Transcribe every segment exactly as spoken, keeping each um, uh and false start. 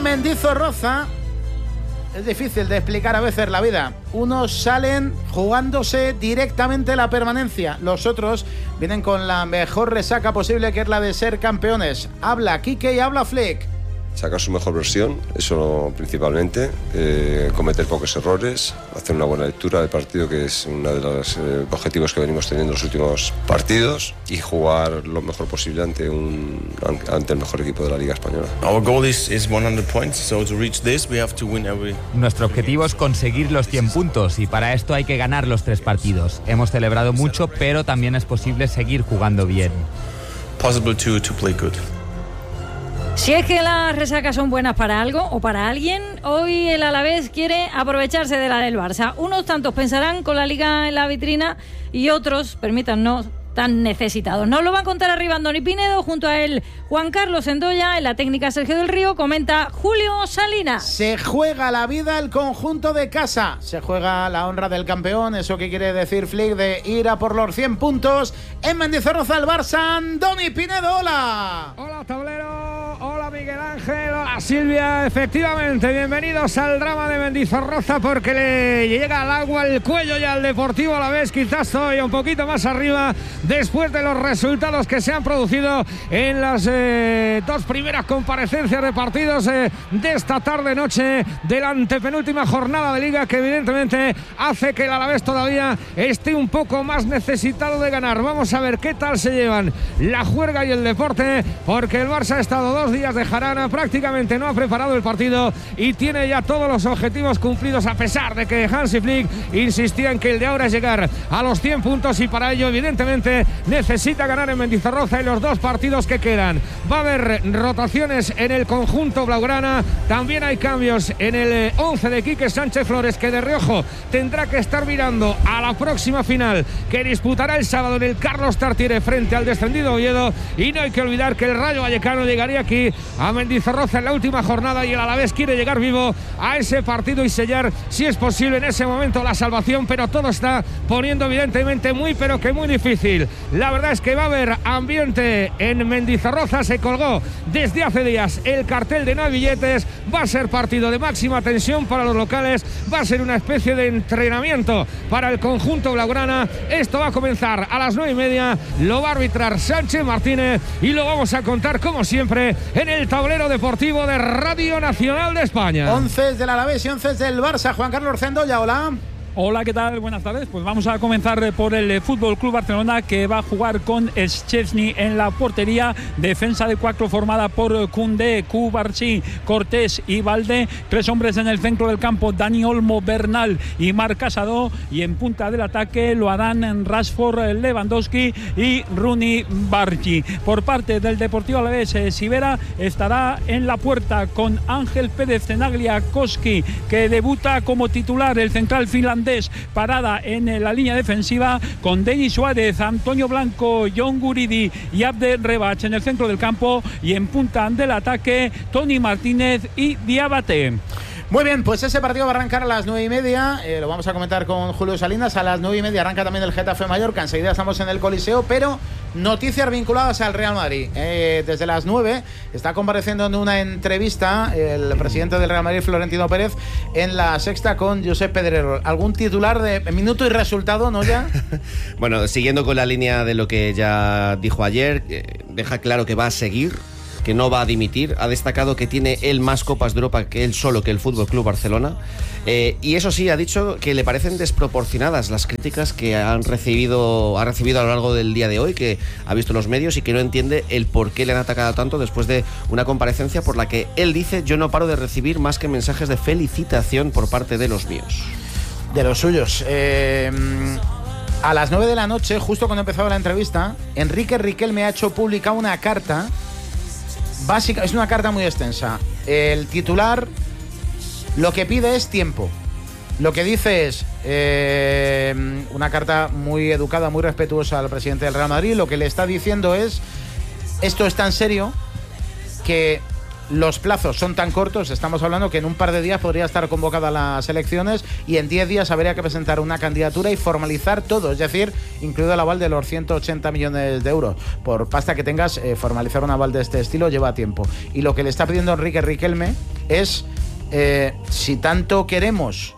En Mendizorroza es difícil de explicar a veces la vida. Unos salen jugándose directamente la permanencia. Los otros vienen con la mejor resaca posible, que es la de ser campeones. Habla Quique y habla Flick. Sacar su mejor versión, eso principalmente, eh, cometer pocos errores, hacer una buena lectura del partido, que es uno de los eh, objetivos que venimos teniendo en los últimos partidos, y jugar lo mejor posible ante un ante el mejor equipo de la Liga Española. Our goal is, is one hundred points, so to reach this we have to win every... Nuestro objetivo es conseguir los cien puntos, y para esto hay que ganar los tres partidos. Hemos celebrado mucho, pero también es posible seguir jugando bien. Possible to, to play good. Si es que las resacas son buenas para algo o para alguien, hoy el Alavés quiere aprovecharse de la del Barça. Unos tantos pensarán con la Liga en la vitrina y otros, permítanos, tan necesitados. Nos lo va a contar arriba Andoni Pinedo, junto a él Juan Carlos Endoya, en la técnica Sergio del Río, comenta Julio Salinas. Se juega la vida el conjunto de casa, se juega la honra del campeón, eso que quiere decir Flick, de ir a por los cien puntos. En Mendizorroza el Barça, Andoni Pinedo, hola. Hola tablero, hola Miguel Ángel, hola Silvia, efectivamente, bienvenidos al drama de Mendizorroza, porque le llega al agua el cuello ya al Deportivo Alavés, quizás estoy un poquito más arriba después de los resultados que se han producido en las eh, dos primeras comparecencias de partidos eh, de esta tarde-noche de la antepenúltima jornada de Liga, que evidentemente hace que el Alavés todavía esté un poco más necesitado de ganar. Vamos a ver qué tal se llevan la juerga y el deporte, porque el Barça ha estado dos días de jarana, prácticamente no ha preparado el partido y tiene ya todos los objetivos cumplidos, a pesar de que Hansi Flick insistía en que el de ahora es llegar a los cien puntos, y para ello evidentemente necesita ganar en Mendizorroza en los dos partidos que quedan. Va a haber rotaciones en el conjunto blaugrana, también hay cambios en el once de Quique Sánchez Flores, que de reojo tendrá que estar mirando a la próxima final que disputará el sábado en el Carlos Tartiere frente al descendido Oviedo. Y no hay que olvidar que el Rayo Vallecano llegaría aquí a Mendizorroza en la última jornada, y el Alavés quiere llegar vivo a ese partido y sellar, si es posible, en ese momento la salvación, pero todo está poniendo evidentemente muy pero que muy difícil. La verdad es que va a haber ambiente en Mendizorroza, se colgó desde hace días el cartel de no hay billetes, va a ser partido de máxima tensión para los locales, va a ser una especie de entrenamiento para el conjunto blaugrana. Esto va a comenzar a las nueve y media, lo va a arbitrar Sánchez Martínez y lo vamos a contar como siempre en el tablero deportivo de Radio Nacional de España. Once del Alavés y once del Barça. Juan Carlos Endoya, hola. Hola, ¿qué tal? Buenas tardes. Pues vamos a comenzar por el Fútbol Club Barcelona, que va a jugar con Szczęsny en la portería. Defensa de cuatro formada por Koundé, Cubarsí, Cortés y Valde. Tres hombres en el centro del campo: Dani Olmo, Bernal y Marc Casado. Y en punta del ataque lo harán Rashford, Lewandowski y Rooney Bargi. Por parte del Deportivo Alavés, Sivera estará en la puerta con Ángel Pérez Tenagliakoski, que debuta como titular. El central finlandés parada en la línea defensiva con Denis Suárez, Antonio Blanco, John Guridi y Abde Rebach en el centro del campo, y en punta del ataque Tony Martínez y Diabate. Muy bien, pues ese partido va a arrancar a las nueve y media, eh, lo vamos a comentar con Julio Salinas. A las nueve y media arranca también el Getafe Mallorca, enseguida estamos en el Coliseo, pero noticias vinculadas al Real Madrid. Eh, desde las nueve está compareciendo en una entrevista el presidente del Real Madrid, Florentino Pérez, en La Sexta con Josep Pedrerol. ¿Algún titular de minuto y resultado, no ya? Bueno, siguiendo con la línea de lo que ya dijo ayer, eh, deja claro que va a seguir, que no va a dimitir. Ha destacado que tiene él más Copas de Europa que él solo, que el Fútbol Club Barcelona, eh, y eso sí, ha dicho que le parecen desproporcionadas las críticas que han recibido ha recibido a lo largo del día de hoy, que ha visto en los medios, y que no entiende el por qué le han atacado tanto después de una comparecencia por la que él dice: yo no paro de recibir más que mensajes de felicitación por parte de los míos. De los suyos. Eh... A las nueve de la noche, justo cuando empezaba la entrevista, Enrique Riquelme ha hecho pública una carta básica, es una carta muy extensa. El titular lo que pide es tiempo. Lo que dice es eh, una carta muy educada, muy respetuosa al presidente del Real Madrid. Lo que le está diciendo es: esto es tan serio que los plazos son tan cortos, estamos hablando que en un par de días podría estar convocada las elecciones y en diez días habría que presentar una candidatura y formalizar todo, es decir, incluido el aval de los ciento ochenta millones de euros. Por pasta que tengas, eh, formalizar un aval de este estilo lleva tiempo. Y lo que le está pidiendo Enrique Riquelme es eh, si tanto queremos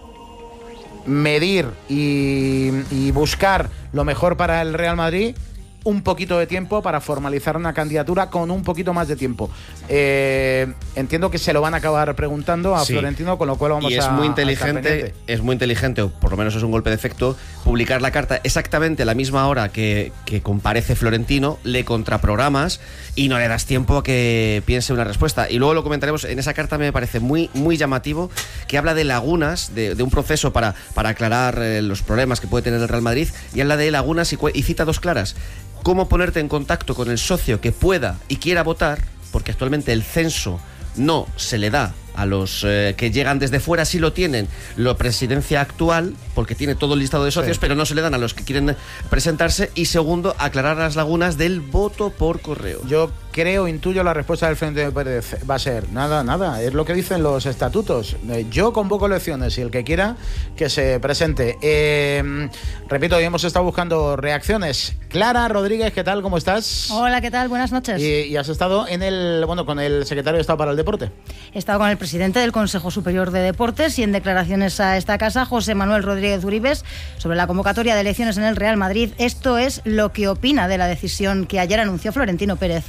medir y, y buscar lo mejor para el Real Madrid, un poquito de tiempo para formalizar una candidatura con un poquito más de tiempo. Eh, entiendo que se lo van a acabar preguntando a sí. Florentino, con lo cual vamos a... Y es a, muy inteligente, es muy inteligente, o por lo menos es un golpe de efecto, publicar la carta exactamente a la misma hora que, que comparece Florentino, le contraprogramas y no le das tiempo a que piense una respuesta. Y luego lo comentaremos. En esa carta me parece muy, muy llamativo que habla de lagunas, de, de un proceso para, para aclarar eh, los problemas que puede tener el Real Madrid, y habla de lagunas y, y cita dos claras. Cómo ponerte en contacto con el socio que pueda y quiera votar, porque actualmente el censo no se le da a los eh, que llegan desde fuera, sí lo tienen la presidencia actual, porque tiene todo el listado de socios, sí. pero no se le dan a los que quieren presentarse. Y segundo, aclarar las lagunas del voto por correo. Yo creo, intuyo la respuesta del Florentino Pérez va a ser nada, nada, es lo que dicen los estatutos. Yo convoco elecciones y el que quiera que se presente. Eh, repito, hoy hemos estado buscando reacciones. Clara Rodríguez, ¿qué tal? ¿Cómo estás? Hola, ¿qué tal? Buenas noches. Y, y has estado en el, bueno, con el secretario de Estado para el Deporte. He estado con el presidente del Consejo Superior de Deportes y en declaraciones a esta casa, José Manuel Rodríguez Uribes, sobre la convocatoria de elecciones en el Real Madrid. Esto es lo que opina de la decisión que ayer anunció Florentino Pérez.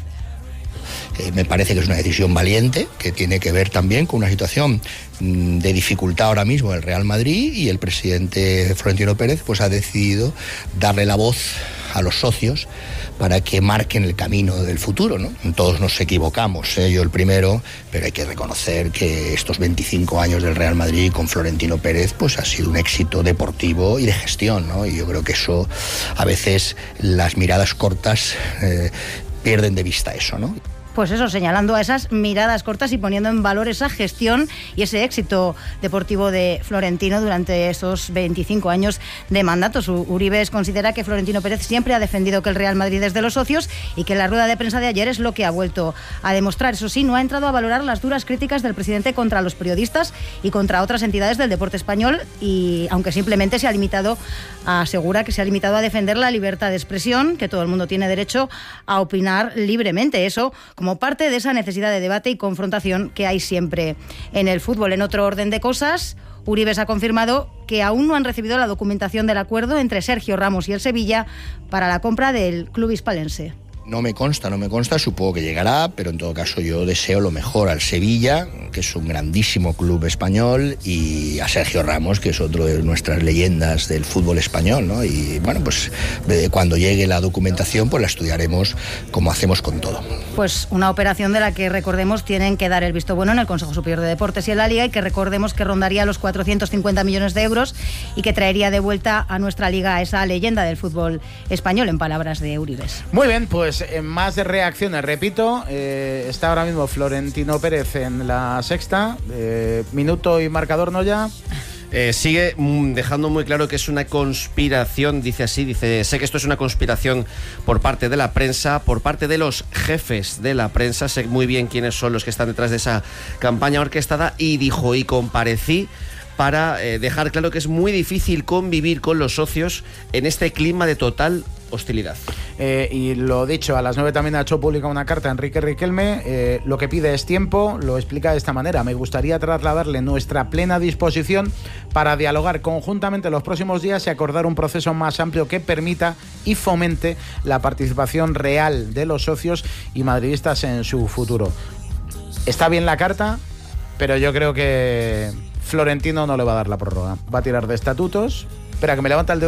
Eh, me parece que es una decisión valiente, que tiene que ver también con una situación mmm, de dificultad ahora mismo del Real Madrid, y el presidente Florentino Pérez pues ha decidido darle la voz a los socios para que marquen el camino del futuro, ¿no? Todos nos equivocamos, ¿eh? Yo el primero, pero hay que reconocer que estos veinticinco años del Real Madrid con Florentino Pérez pues ha sido un éxito deportivo y de gestión, ¿no? Y yo creo que eso, a veces las miradas cortas eh, pierden de vista eso, ¿no? Pues eso, señalando a esas miradas cortas y poniendo en valor esa gestión y ese éxito deportivo de Florentino durante esos veinticinco años de mandato. Uribes considera que Florentino Pérez siempre ha defendido que el Real Madrid es de los socios y que la rueda de prensa de ayer es lo que ha vuelto a demostrar. Eso sí, no ha entrado a valorar las duras críticas del presidente contra los periodistas y contra otras entidades del deporte español, y aunque simplemente se ha limitado a asegura que se ha limitado a defender la libertad de expresión, que todo el mundo tiene derecho a opinar libremente. Eso como parte de esa necesidad de debate y confrontación que hay siempre en el fútbol. En otro orden de cosas, Uribes ha confirmado que aún no han recibido la documentación del acuerdo entre Sergio Ramos y el Sevilla para la compra del club hispalense. No me consta, no me consta, supongo que llegará, pero en todo caso yo deseo lo mejor al Sevilla, que es un grandísimo club español, y a Sergio Ramos, que es otro de nuestras leyendas del fútbol español, ¿no? Y bueno, pues cuando llegue la documentación, pues la estudiaremos como hacemos con todo. Pues una operación de la que, recordemos, tienen que dar el visto bueno en el Consejo Superior de Deportes y en la Liga, y que recordemos que rondaría los cuatrocientos cincuenta millones de euros y que traería de vuelta a nuestra liga a esa leyenda del fútbol español, en palabras de Uribes. Muy bien, pues en más de reacciones, repito, eh, está ahora mismo Florentino Pérez en la sexta, eh, minuto y marcador, ¿no ya? Eh, sigue dejando muy claro que es una conspiración, dice así, dice, sé que esto es una conspiración por parte de la prensa, por parte de los jefes de la prensa, sé muy bien quiénes son los que están detrás de esa campaña orquestada, y dijo, y comparecí para eh, dejar claro que es muy difícil convivir con los socios en este clima de total hostilidad. Eh, y lo dicho, a las nueve también ha hecho pública una carta a Enrique Riquelme. Eh, lo que pide es tiempo, lo explica de esta manera: me gustaría trasladarle nuestra plena disposición para dialogar conjuntamente los próximos días y acordar un proceso más amplio que permita y fomente la participación real de los socios y madridistas en su futuro. Está bien la carta, pero yo creo que Florentino no le va a dar la prórroga. Va a tirar de estatutos. Espera, que me levanta el dedo.